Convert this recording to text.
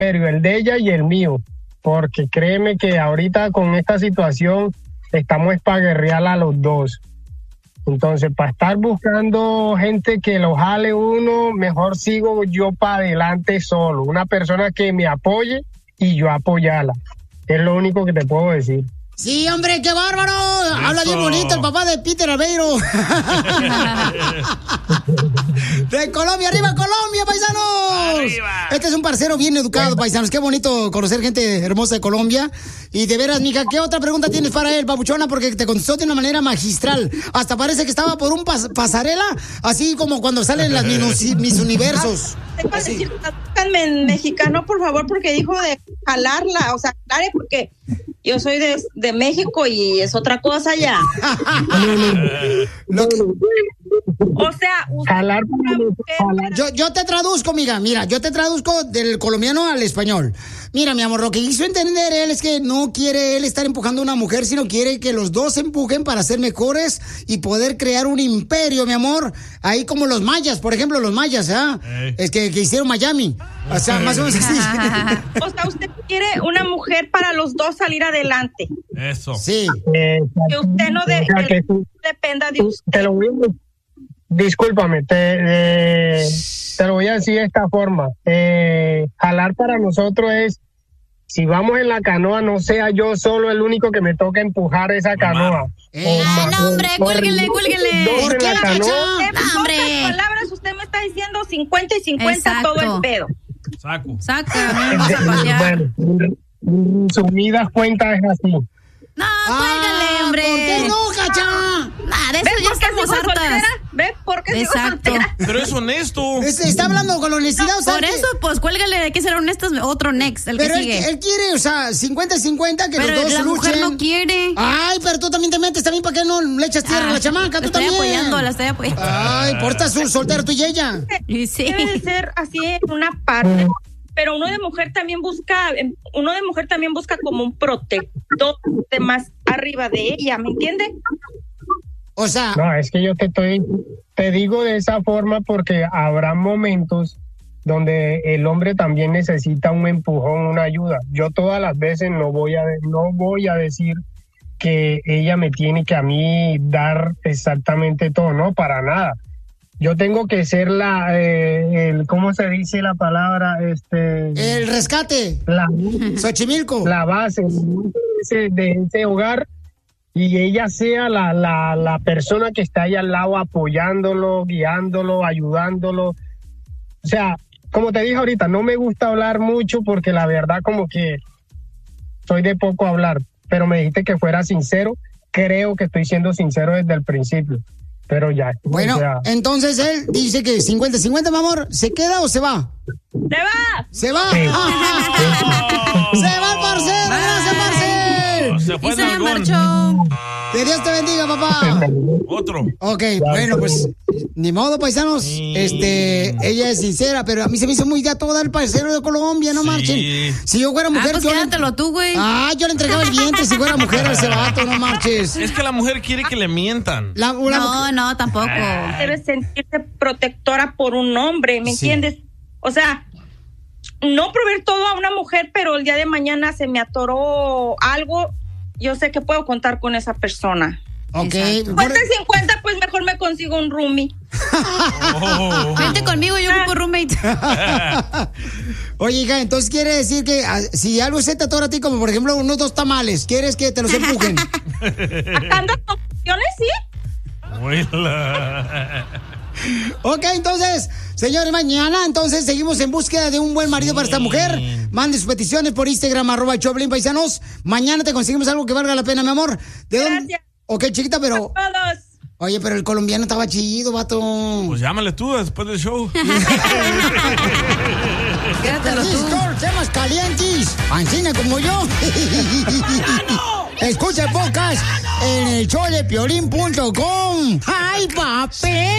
el de ella y el mío, porque créeme que ahorita con esta situación estamos para guerrear a los dos. Entonces, para estar buscando gente que lo jale uno, mejor sigo yo para adelante solo. Una persona que me apoye y yo apoyarla. Es lo único que te puedo decir. Sí, hombre, qué bárbaro. Eso. Habla bien bonito el papá de Peter Aveiro. De Colombia, arriba Colombia, paisanos. Arriba. Este es un parcero bien educado, paisanos. Qué bonito conocer gente hermosa de Colombia. Y de veras, mija, ¿qué otra pregunta tienes para él, papuchona? Porque te contestó de una manera magistral. Hasta parece que estaba por un pasarela, así como cuando salen las mis universos. Tengo que decir, tradúzcanme en mexicano, por favor, porque dijo de jalarla, o sea, claro, porque yo soy de México y es otra cosa ya. O sea, jalar. Yo te traduzco, amiga. Mira, yo te traduzco del colombiano al español. Mira, mi amor, lo que hizo entender él es que no quiere él estar empujando a una mujer, sino quiere que los dos se empujen para ser mejores y poder crear un imperio, mi amor. Ahí como los mayas, por ejemplo, los mayas, es que hicieron Miami. O sea, más o menos así. O sea, usted quiere una mujer para los dos salir adelante. Eso. Sí. Que usted no dependa de usted. Te lo voy a... Discúlpame, te lo voy a decir de esta forma. Jalar para nosotros es, si vamos en la canoa, no sea yo solo el único que me toca empujar esa canoa. No, hombre, cuélguenle. ¿Por qué la canoa? En pocas palabras, usted me está diciendo 50 y 50. Exacto. Todo el pedo. Saca, vamos a patear. Bueno, sumidas cuentas es así. No, cuélgale, hombre. ¿Por qué no, Cacha? Nada, de eso ya estamos hartas. ¿Ves por qué sigo soltera? Pero es honesto. Está hablando con honestidad. No, por eso, pues cuélgale, hay que ser honestos. Otro next, el pero que sigue. Él quiere, o sea, 50-50, que pero los dos la luchen. mujer no quiere. Ay, pero tú también te metes también, ¿para qué no le echas tierra a la chamaca? Tú también. La estoy apoyando. Ay, por estar soltero tú y ella. Sí. Debe ser así en una parte. Pero uno de mujer también busca como un protector de más arriba de ella, ¿me entiendes? O sea, no, es que yo te digo de esa forma porque habrá momentos donde el hombre también necesita un empujón, una ayuda. Yo todas las veces no voy a decir que ella me tiene que a mí dar exactamente todo, no, para nada. Yo tengo que ser ¿cómo se dice la palabra? El rescate. Xochimilco. La base de ese hogar, y ella sea la persona que está ahí al lado apoyándolo, guiándolo, ayudándolo. O sea, como te dije ahorita, no me gusta hablar mucho porque la verdad como que soy de poco hablar, pero me dijiste que fuera sincero. Creo que estoy siendo sincero desde el principio. Pero ya. Bueno, entonces él dice que 50-50, mi amor. ¿Se queda o se va? ¡Se va! Sí. ¡Se va el parcero! ¡Gracias, parcero! Se fue y se marchó. Que Dios te bendiga, papá. Otro. Ok, bueno, pues ni modo, paisanos. Ella es sincera, pero a mí se me hizo muy de todo el parcero de Colombia, no marchen. Si yo fuera mujer, pues quédatelo tú, güey. Yo le entregaba el vientre si fuera mujer a ese vato, no marches. Es que la mujer quiere que le mientan. No, tampoco. Debe sentirse protectora por un hombre, ¿me entiendes? O sea, no proveer todo a una mujer, pero el día de mañana se me atoró algo. Yo sé que puedo contar con esa persona. Ok. 50-50, pues mejor me consigo un roomie. Vente conmigo, yo ocupo roommate. Oye, hija, entonces quiere decir que si algo se te atora a ti, como por ejemplo unos 2 tamales, ¿quieres que te los empujen? Acá ando con opciones, ¿sí? Ok, entonces, señores, mañana entonces seguimos en búsqueda de un buen marido para esta mujer. Mande sus peticiones por Instagram, @Choplin, paisanos. Mañana te conseguimos algo que valga la pena, mi amor. Gracias. Ok, chiquita, pero... A todos. Oye, pero el colombiano estaba chido, vato. Pues llámale tú después del show. Quédatelo tú. Temas calientes, ancina como yo. Escucha el podcast en el showdepiolín.com. ¡Ay, papel!